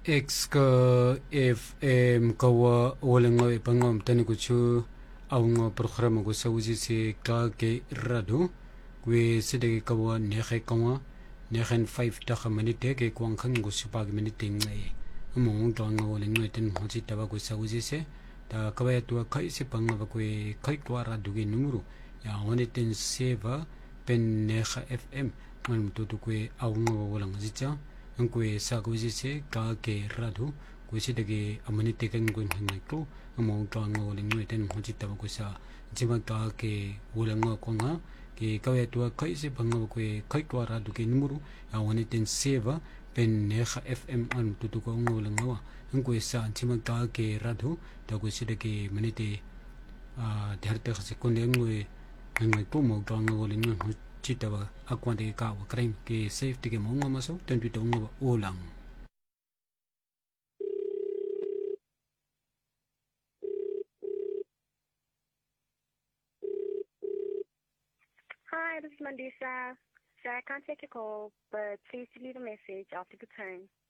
X ka FM kawa walengo ipangom tani kuchu aungo programa ko sa uji se ka ke rado we sede kawa nehe kawa nehen 5 taka minute ke kwang khang go supag minute ngai mo tong walengo ten hoji taba ko sa uji se ta kawa tu kai se panga ba ko kai kwa rado ge numero ya woni ten seva pen neha FM man to ko aungo walang jicha ang kwe sa ko se ka ke rado ko se de amani te kan ko ngai ko mo ka ngo le ngwe ten ho chita ko sa jima ka ke wala ngo ko nga ke ka we to kai se bang ko kai ko rado ke numero a woni ten seva pen neha FM an to ko ngo le ngo ang kwe sa jima ka ke rado ta ko se de ke mani te a de harte se ko le ngwe ngai ko mo ka ngo le ngwe chitaba akwante ka wa crime ke safety ke mongo maso tentu to ngo olang. Hi, this is Mandisa. So I can't take your call, but please leave a message after the tone.